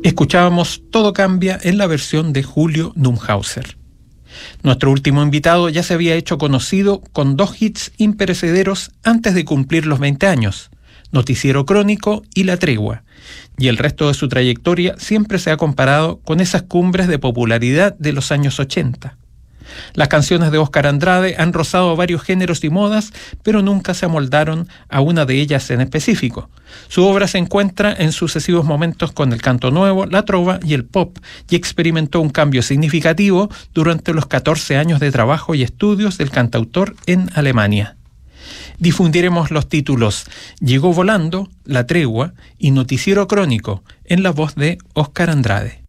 Escuchábamos Todo cambia en la versión de Julio Neumhauser. Nuestro último invitado ya se había hecho conocido con 2 hits imperecederos antes de cumplir los 20 años, Noticiero Crónico y La Tregua, y el resto de su trayectoria siempre se ha comparado con esas cumbres de popularidad de los años 80. Las canciones de Óscar Andrade han rozado varios géneros y modas, pero nunca se amoldaron a una de ellas en específico. Su obra se encuentra en sucesivos momentos con el canto nuevo, la trova y el pop, y experimentó un cambio significativo durante los 14 años de trabajo y estudios del cantautor en Alemania. Difundiremos los títulos Llegó volando, La Tregua y Noticiero Crónico en la voz de Óscar Andrade.